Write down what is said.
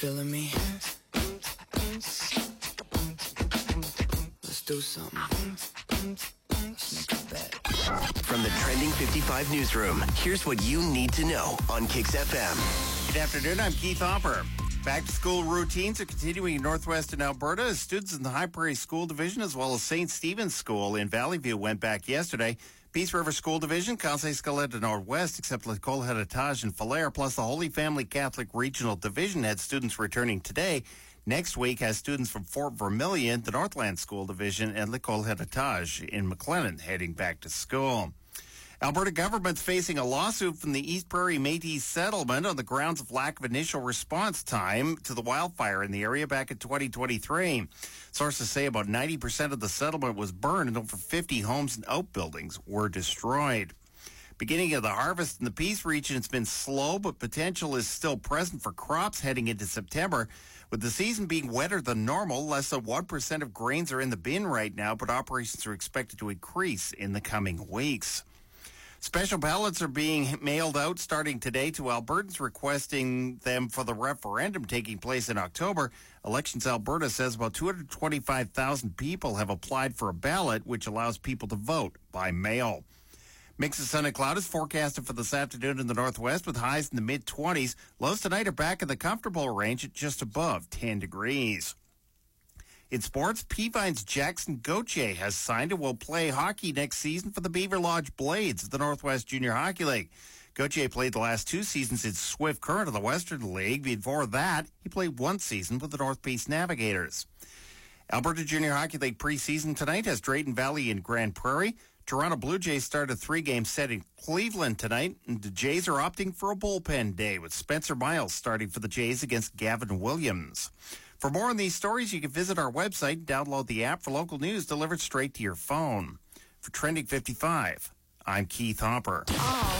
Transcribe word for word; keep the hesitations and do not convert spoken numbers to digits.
feeling me? Let's do something. Make a bet. From the Trending fifty-five newsroom, here's what you need to know on Kix F M. Good afternoon, I'm Keith Hopper. Back-to-school routines are continuing in northwestern Alberta as students in the High Prairie School Division as well as Saint Stephen's School in Valley View went back yesterday. Peace River School Division, Conseil Scaletta Northwest, except L'École Héritage and Falher, plus the Holy Family Catholic Regional Division had students returning today. Next week has students from Fort Vermilion, the Northland School Division, and L'École Héritage in McLennan heading back to school. Alberta government's facing a lawsuit from the East Prairie Métis settlement on the grounds of lack of initial response time to the wildfire in the area back in twenty twenty-three. Sources say about ninety percent of the settlement was burned and over fifty homes and outbuildings were destroyed. Beginning of the harvest in the Peace region, it's been slow, but potential is still present for crops heading into September. With the season being wetter than normal, less than one percent of grains are in the bin right now, but operations are expected to increase in the coming weeks. Special ballots are being mailed out starting today to Albertans requesting them for the referendum taking place in October. Elections Alberta says about two hundred twenty-five thousand people have applied for a ballot, which allows people to vote by mail. Mix of sun and cloud is forecasted for this afternoon in the northwest with highs in the mid-twenties. Lows tonight are back in the comfortable range at just above ten degrees. In sports, Peavine's Jackson Gauthier has signed and will play hockey next season for the Beaver Lodge Blades of the Northwest Junior Hockey League. Gauthier played the last two seasons in Swift Current of the Western League. Before that, he played one season with the North Peace Navigators. Alberta Junior Hockey League preseason tonight has Drayton Valley and Grand Prairie. Toronto Blue Jays start a three-game set in Cleveland tonight, and the Jays are opting for a bullpen day with Spencer Miles starting for the Jays against Gavin Williams. For more on these stories, you can visit our website and download the app for local news delivered straight to your phone. For Trending fifty-five, I'm Keith Hopper. Oh.